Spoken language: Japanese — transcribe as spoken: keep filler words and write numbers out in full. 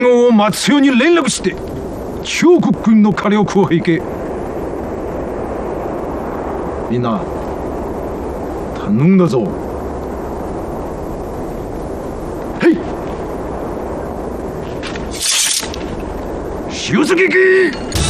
を松代に連絡して長国軍の火力を引け。みんな頼んだぞ。へい、潮崎行き。